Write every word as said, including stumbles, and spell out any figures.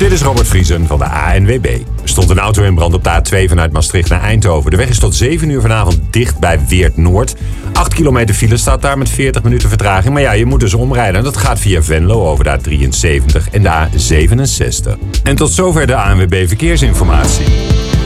Dit is Robert Vriesen van de A N W B. Er stond een auto in brand op de A twee vanuit Maastricht naar Eindhoven. De weg is tot zeven uur vanavond dicht bij Weert Noord. acht kilometer file staat daar met veertig minuten vertraging. Maar ja, je moet dus omrijden. Dat gaat via Venlo over de A drieënzeventig en de A zevenenzestig. En tot zover de A N W B Verkeersinformatie.